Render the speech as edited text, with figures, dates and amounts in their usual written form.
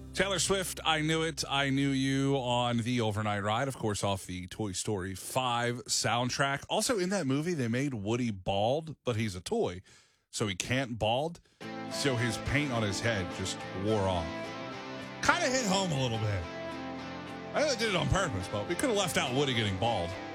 Taylor Swift, I Knew It, I Knew You on the Overnight Ride, of course, off the Toy Story 5 soundtrack. Also, in that movie, they made Woody bald, but he's a toy, so he can't bald. So his paint on his head just wore off. Kind of hit home a little bit. I know they did it on purpose, but we could have left out Woody getting bald.